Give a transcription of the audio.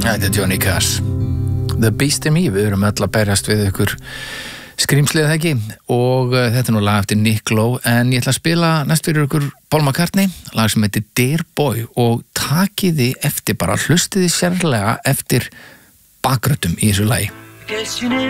Þetta Johnny Cash. The Beast in Me, við erum öll að berjast við ykkur skrýmslið ekki og þetta nú lag eftir Nick Lowe en ég ætla að spila næst fyrir ykkur Paul McCartney, lag sem heitir Dear Boy og takiði eftir bara hlustiði sérlega eftir bakröddum í þessu lagi.